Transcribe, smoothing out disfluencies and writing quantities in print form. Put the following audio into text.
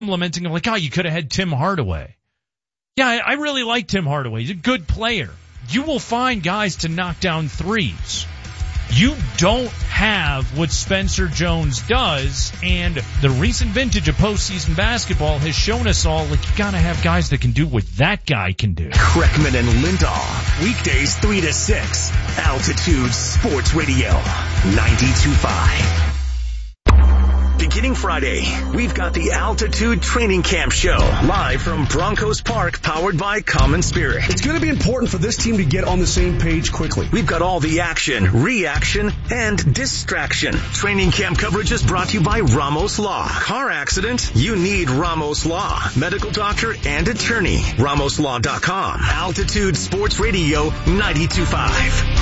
lamenting like, oh, you could have had Tim Hardaway. Yeah, I really like Tim Hardaway. He's a good player. You will find guys to knock down threes. You don't have what Spencer Jones does, and the recent vintage of postseason basketball has shown us all, like, you gotta have guys that can do what that guy can do. Kreckman and Lindahl, weekdays 3 to 6, Altitude Sports Radio, 92.5. Beginning Friday, we've got the Altitude Training Camp Show, live from Broncos Park, powered by Common Spirit. It's going to be important for this team to get on the same page quickly. We've got all the action, reaction, and distraction. Training camp coverage is brought to you by Ramos Law. Car accident? You need Ramos Law. Medical doctor and attorney. RamosLaw.com. Altitude Sports Radio 92.5.